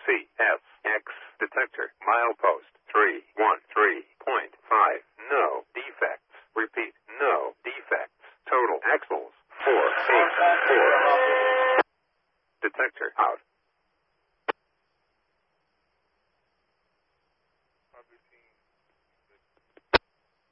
CSX detector. Milepost 313.5. No defects. Repeat, no defects. Total axles 484. Detector out.